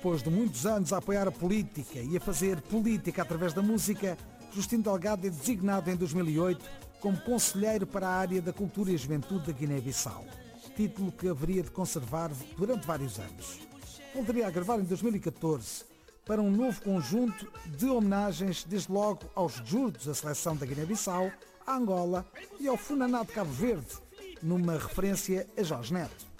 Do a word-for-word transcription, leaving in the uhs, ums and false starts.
Depois de muitos anos a apoiar a política e a fazer política através da música, Justino Delgado é designado em dois mil e oito como conselheiro para a área da cultura e juventude da Guiné-Bissau, título que haveria de conservar durante vários anos. Voltaria a gravar em dois mil e catorze para um novo conjunto de homenagens, desde logo aos Jurdos, a seleção da Guiné-Bissau, a Angola e ao Funaná de Cabo Verde, numa referência a Jorge Neto.